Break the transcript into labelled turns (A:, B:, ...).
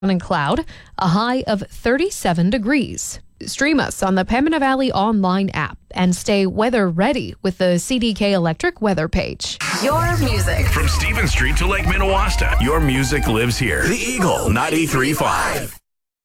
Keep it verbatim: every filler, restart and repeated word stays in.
A: and cloud, a high of thirty-seven degrees. Stream us on the Pembina Valley online app and stay weather ready with the C D K Electric weather page.
B: Your music.
C: From Stephen Street to Lake Minnewaska, your music lives here. The Eagle ninety-three point five.